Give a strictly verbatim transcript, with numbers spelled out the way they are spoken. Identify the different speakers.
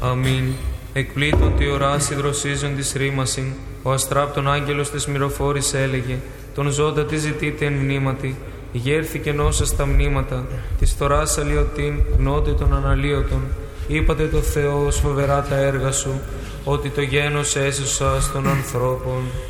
Speaker 1: Αμήν. Εκπλήττον τη οράση δροσίζον της ρήμασιν, ο αστράπτον άγγελος της μυροφόρης έλεγε, τον ζώντα τη ζητείτε εν μνήματι, γέρθηκε νόσα στα μνήματα, της θωράς αλλιωτήν γνώτε των αναλύωτων, είπατε το Θεό ως φοβερά τα έργα σου, ότι το γένος έσωσας των ανθρώπων.